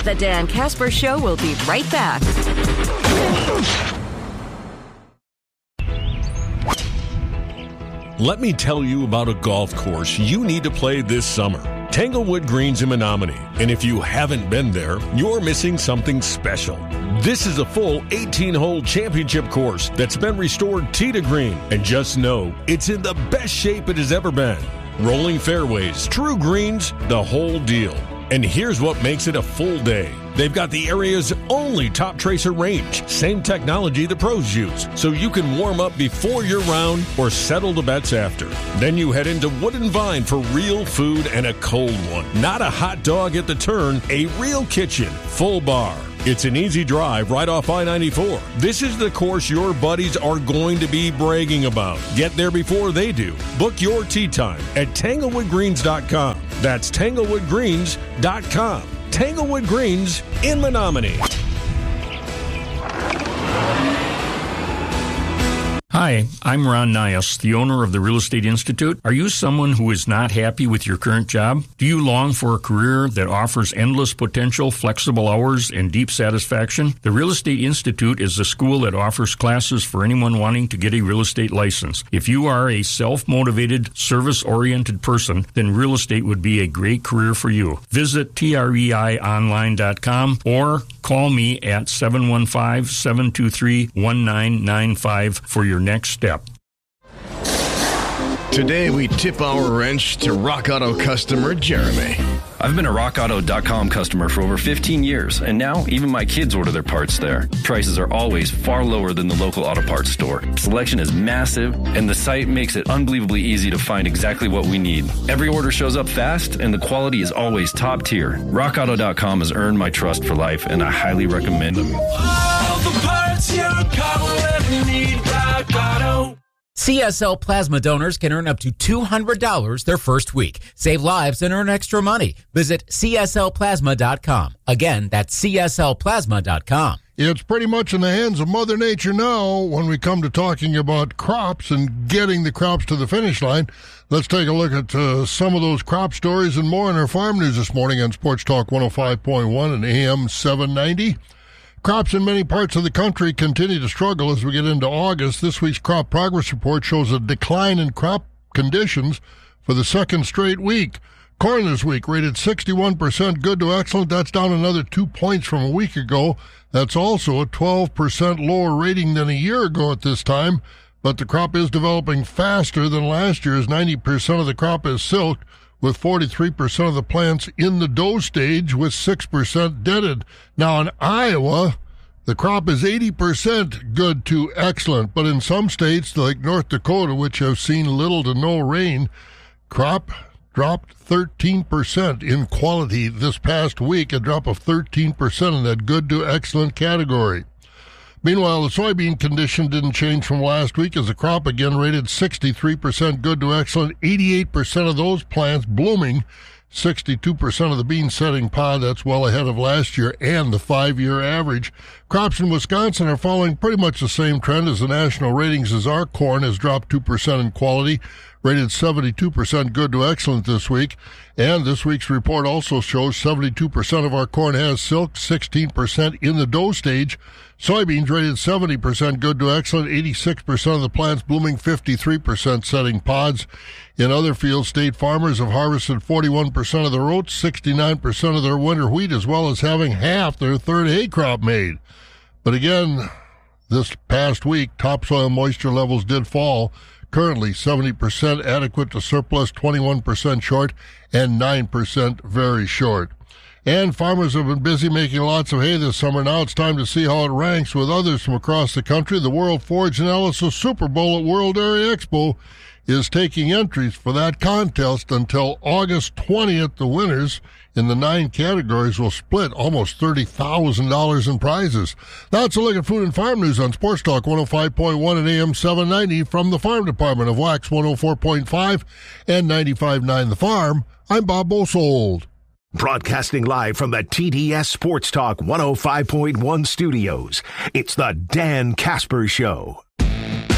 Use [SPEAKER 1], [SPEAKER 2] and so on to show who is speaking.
[SPEAKER 1] The Dan Casper Show will be right back.
[SPEAKER 2] Let me tell you about a golf course you need to play this summer. Tanglewood Greens in Menominee. And if you haven't been there, you're missing something special. This is a full 18-hole championship course that's been restored tee to green. And just know, it's in the best shape it has ever been. Rolling fairways, true greens, the whole deal. And here's what makes it a full day. They've got the area's only Top Tracer range. Same technology the pros use, so you can warm up before your round or settle the bets after. Then you head into Wood and Vine for real food and a cold one. Not a hot dog at the turn, a real kitchen, full bar. It's an easy drive right off I-94. This is the course your buddies are going to be bragging about. Get there before they do. Book your tee time at TanglewoodGreens.com. That's TanglewoodGreens.com. Tanglewood Greens in Menominee.
[SPEAKER 3] Hi, I'm Ron Nias, the owner of the Real Estate Institute. Are you someone who is not happy with your current job? Do you long for a career that offers endless potential, flexible hours, and deep satisfaction? The Real Estate Institute is a school that offers classes for anyone wanting to get a real estate license. If you are a self-motivated, service-oriented person, then real estate would be a great career for you. Visit treionline.com or call me at 715-723-1995 for your next step.
[SPEAKER 4] Today we tip our wrench to Rock Auto customer Jeremy.
[SPEAKER 5] I've been a RockAuto.com customer for over 15 years, and now even my kids order their parts there. Prices are always far lower than the local auto parts store. Selection is massive, and the site makes it unbelievably easy to find exactly what we need. Every order shows up fast, and the quality is always top tier. RockAuto.com has earned my trust for life, and I highly recommend them.
[SPEAKER 6] All the parts your car will ever need, Rock Auto.
[SPEAKER 7] CSL Plasma donors can earn up to $200 their first week. Save lives and earn extra money. Visit CSLPlasma.com. Again, that's CSLPlasma.com.
[SPEAKER 8] It's pretty much in the hands of Mother Nature now when we come to talking about crops and getting the crops to the finish line. Let's take a look at some of those crop stories and more in our farm news this morning on Sports Talk 105.1 and AM 790. Crops in many parts of the country continue to struggle as we get into August. This week's crop progress report shows a decline in crop conditions for the second straight week. Corn this week rated 61% good to excellent. That's down another 2 points from a week ago. That's also a 12% lower rating than a year ago at this time. But the crop is developing faster than last year as 90% of the crop is silked, with 43% of the plants in the dough stage with 6% deaded. Now in Iowa, the crop is 80% good to excellent, but in some states like North Dakota, which have seen little to no rain, crop dropped 13% in quality this past week, a drop of 13% in that good to excellent category. Meanwhile, the soybean condition didn't change from last week as the crop again rated 63% good to excellent, 88% of those plants blooming, 62% of the bean setting pod. That's well ahead of last year and the 5-year average. Crops in Wisconsin are following pretty much the same trend as the national ratings as our corn has dropped 2% in quality, rated 72% good to excellent this week. And this week's report also shows 72% of our corn has silk, 16% in the dough stage. Soybeans rated 70% good to excellent, 86% of the plants blooming, 53% setting pods. In other fields, state farmers have harvested 41% of their oats, 69% of their winter wheat, as well as having half their third hay crop made. But again, this past week, topsoil moisture levels did fall. Currently 70% adequate to surplus, 21% short, and 9% very short. And farmers have been busy making lots of hay this summer. Now it's time to see how it ranks with others from across the country. The World Forage Analysis Super Bowl at World Area Expo is taking entries for that contest until August 20th. The winners in the 9 categories will split almost $30,000 in prizes. That's a look at food and farm news on Sports Talk 105.1 and AM 790 from the Farm Department of Wax 104.5 and 95.9 The Farm. I'm Bob Bosold.
[SPEAKER 9] Broadcasting live from the TDS Sports Talk 105.1 studios, it's the Dan Casper Show.